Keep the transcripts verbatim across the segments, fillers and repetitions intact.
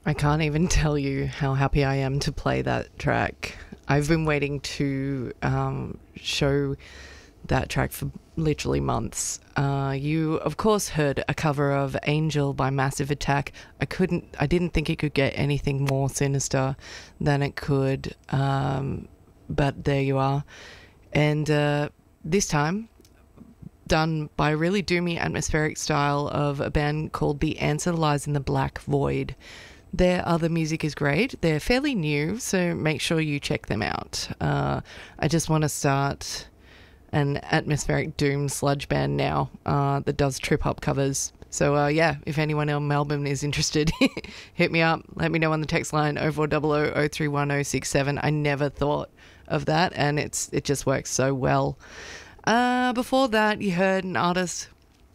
I can't even tell you how happy I am to play that track. I've been waiting to um, show that track for literally months. Uh, you, of course, heard a cover of Angel by Massive Attack. I couldn't, I didn't think it could get anything more sinister than it could, um, but there you are. And uh, this time, done by a really doomy atmospheric style of a band called The Answer Lies in the Black Void. Their other music is great. They're fairly new, so make sure you check them out. Uh, I just want to start an atmospheric doom sludge band now uh, that does trip-hop covers. So, uh, yeah, if anyone in Melbourne is interested, hit me up. Let me know on the text line oh four hundred, oh three one oh six seven. I never thought of that, and it's it just works so well. Uh, before that, you heard an artist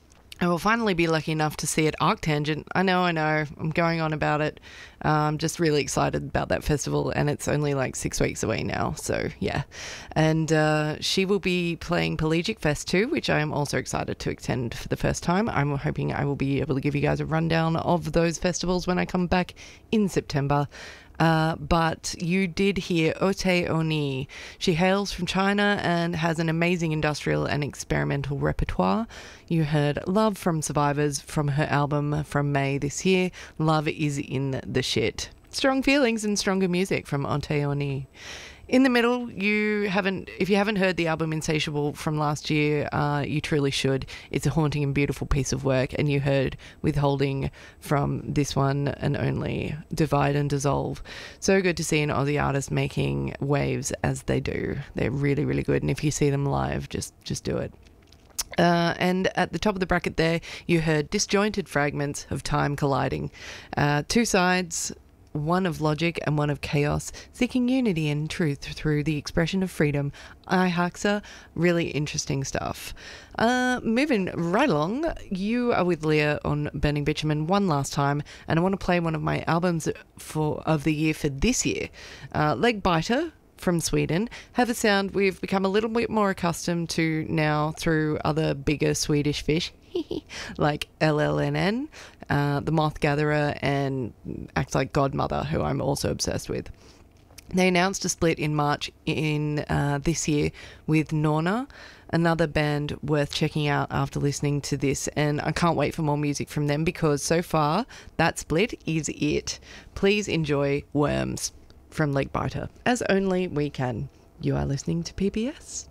I will finally be lucky enough to see at Arctangent. I know, I know, I'm going on about it. I'm just really excited about that festival, and it's only like six weeks away now, so yeah. And uh, she will be playing Pelagic Fest too, which I am also excited to attend for the first time. I'm hoping I will be able to give you guys a rundown of those festivals when I come back in September. Uh, but you did hear Ote Oni. She hails from China and has an amazing industrial and experimental repertoire. You heard Love from Survivors from her album from May this year. Love is in the shit. Strong feelings and stronger music from Ote Oni. In the middle, you haven't, if you haven't heard the album Insatiable from last year, uh, you truly should. It's a haunting and beautiful piece of work, and you heard Withholding from this one and only, Divide and Dissolve. So good to see an Aussie artist making waves as they do. They're really, really good, and if you see them live, just just do it. Uh, and at the top of the bracket there, you heard Disjointed Fragments of Time Colliding. Uh, two sides, one of logic and one of chaos, seeking unity and truth through the expression of freedom. iHaxa, really interesting stuff. Uh, moving right along, you are with Leah on Burning Bitumen one last time, and I want to play one of my albums for of the year for this year. Uh, Leg Biter from Sweden have a sound we've become a little bit more accustomed to now through other bigger Swedish fish like L L N N, uh, The Moth Gatherer, and acts like Godmother, who I'm also obsessed with. They announced a split in March in uh, this year with Norna, another band worth checking out after listening to this, and I can't wait for more music from them because so far that split is it. Please enjoy Worms from Leg Biter, as only we can. You are listening to P B S.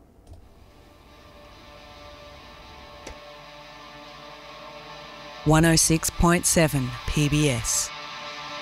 one oh six point seven P B S.